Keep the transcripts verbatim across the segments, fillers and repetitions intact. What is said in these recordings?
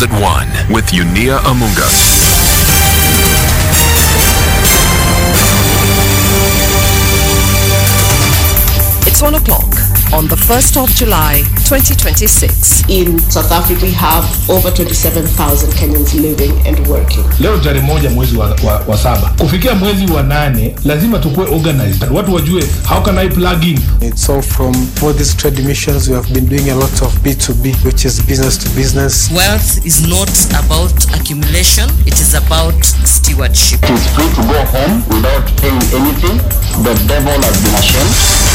World at One with Yunia Amunga. It's one o'clock on the first of July, twenty twenty-six. In South Africa, we have over twenty-seven thousand Kenyans living and working. Leo tarehe moja mwezi wa, wa, wa saba. Kufikia mwezi wa nane, lazima tukue organized. Watu wajue, how can I plug in? It's all from all these trade missions. We have been doing a lot of B two B, which is business to business. Wealth is not about accumulation. It is about stewardship. It is free to go home without paying anything. The devil has been ashamed.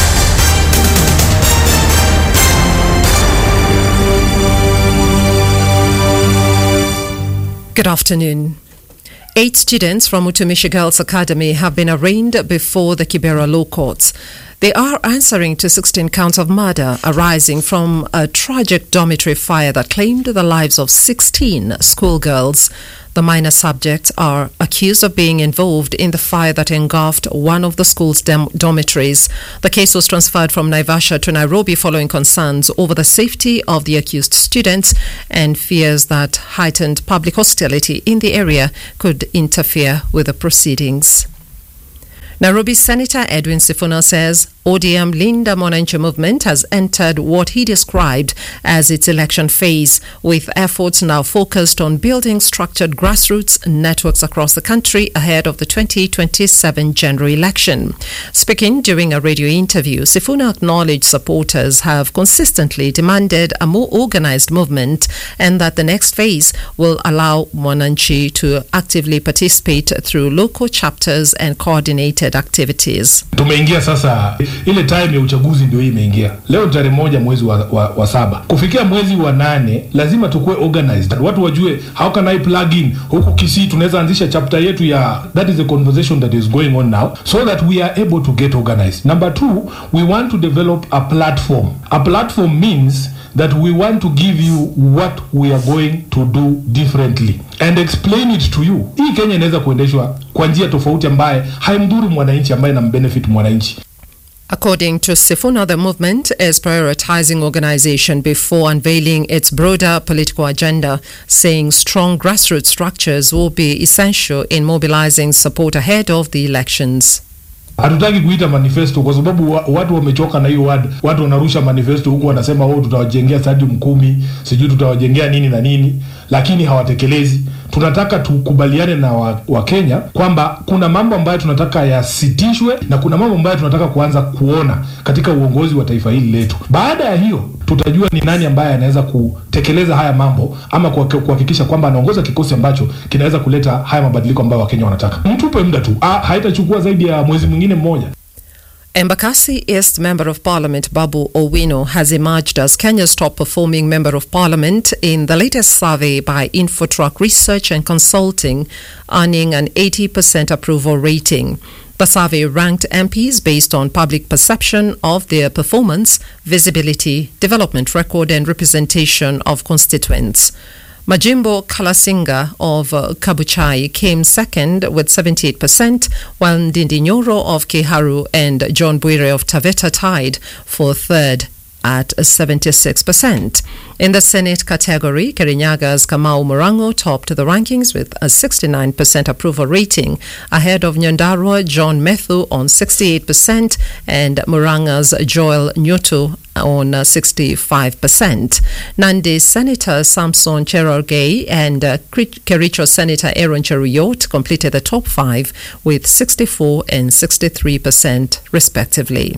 Good afternoon. Eight students from Utumishi Girls Academy have been arraigned before the Kibera Law Courts. They are answering to sixteen counts of murder arising from a tragic dormitory fire that claimed the lives of sixteen schoolgirls. The minor subjects are accused of being involved in the fire that engulfed one of the school's dem- dormitories. The case was transferred from Naivasha to Nairobi following concerns over the safety of the accused students and fears that heightened public hostility in the area could interfere with the proceedings. Nairobi Senator Edwin Sifuna says O D M Linda Mwananchi movement has entered what he described as its election phase, with efforts now focused on building structured grassroots networks across the country ahead of the twenty twenty-seven general election. Speaking during a radio interview, Sifuna acknowledged supporters have consistently demanded a more organized movement and that the next phase will allow Mwananchi to actively participate through local chapters and coordinated activities. Tumeingia sasa, ile time ya uchaguzi ndio hii imeingia. Leo tarehe moja mwezi wa, wa, wa saba. Kufikia mwezi wa nane, lazima tukue organized. Watu wajue, how can I plug in? Huku Kisii tunaweza anzisha chapter yetu ya, that is the conversation that is going on now, so that we are able to get organized. Number two, we want to develop a platform. A platform means that we want to give you what we are going to do differently and explain it to you. Hii Kenya inaweza kuendeshwa kwa njia tofauti ambaye haimdhuru mwananchi, ambaye na benefit mwananchi. According to Sifuna, the movement is prioritizing organization before unveiling its broader political agenda, saying strong grassroots structures will be essential in mobilizing support ahead of the elections. Hatutaki kuita manifesto kwa sababu watu wamechoka na hiyo word. Watu wanarusha manifesto huku wanasema wao tutawajengea stadium kumi, sijui tutawajengea nini na nini, lakini hawatekelezi. Tunataka tukubaliane na wa, wa Kenya kwamba kuna mambo ambayo tunataka yasitishwe na kuna mambo ambayo tunataka kuanza kuona katika uongozi wa taifa hili letu. Baada ya hiyo tutajua ni nani ambaye anaweza kutekeleza haya mambo ama kuhakikisha kwamba anaongoza kikosi ambacho kinaweza kuleta haya mabadiliko ambayo Wakenya wanataka. Mtupe muda tu. Ah, haitachukua zaidi ya mwezi mwingine mmoja. Embakasi East Member of Parliament Babu Owino has emerged as Kenya's top-performing Member of Parliament in the latest survey by Infotrack Research and Consulting, earning an eighty percent approval rating. The survey ranked M Ps based on public perception of their performance, visibility, development record and representation of constituents. Majimbo Kalasinga of uh, Kabuchai came second with seventy-eight percent, while Ndindi Nyoro of Kiharu and John Bwire of Taveta tied for third at seventy-six percent. In the Senate category, Kerinyaga's Kamau Murango topped the rankings with a sixty-nine percent approval rating, ahead of Nyandarua John Methu on sixty-eight percent and Muranga's Joel Nyoto on uh, sixty-five percent. Nandi Senator Samson Cherargei and uh, Kericho Senator Aaron Cheruyot completed the top five with sixty-four and sixty-three percent respectively.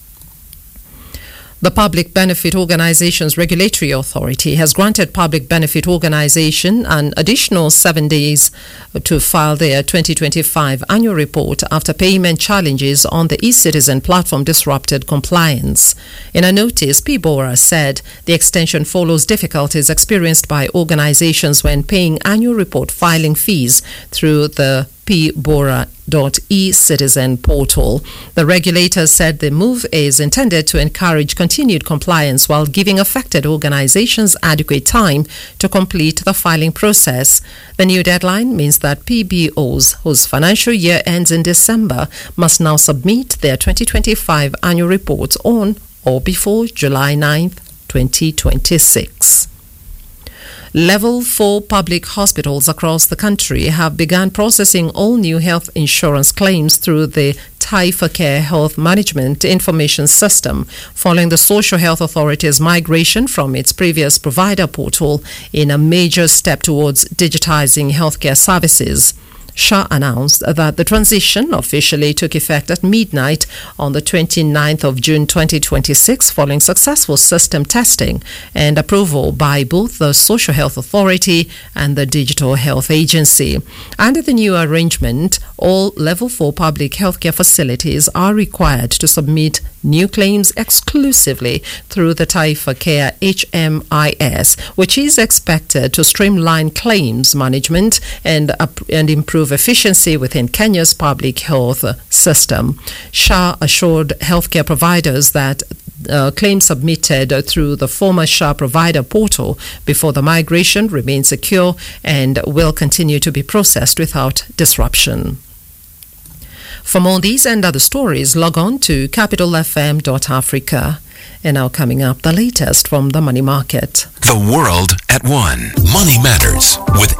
The Public Benefit Organizations Regulatory Authority has granted Public Benefit Organization an additional seven days to file their twenty twenty-five annual report after payment challenges on the e-Citizen platform disrupted compliance. In a notice, P B O R A said the extension follows difficulties experienced by organizations when paying annual report filing fees through the P B O R A dot e-Citizen portal. The regulator said the move is intended to encourage continued compliance while giving affected organizations adequate time to complete the filing process. The new deadline means that P B Os whose financial year ends in December must now submit their twenty twenty-five annual reports on or before July ninth, twenty twenty-six. Level four public hospitals across the country have begun processing all new health insurance claims through the Taifa Care Health Management Information System, following the Social Health Authority's migration from its previous provider portal in a major step towards digitizing healthcare services. S H A announced that the transition officially took effect at midnight on the twenty-ninth of June twenty twenty-six following successful system testing and approval by both the Social Health Authority and the Digital Health Agency. Under the new arrangement, all Level four public healthcare facilities are required to submit new claims exclusively through the Taifa Care H M I S, which is expected to streamline claims management and, uh, and improve efficiency within Kenya's public health system. S H A assured healthcare providers that uh, claims submitted through the former S H A provider portal before the migration remain secure and will continue to be processed without disruption. For more of these and other stories, log on to capital f m dot africa. And now coming up, the latest from the money market. The world at one. Money Matters with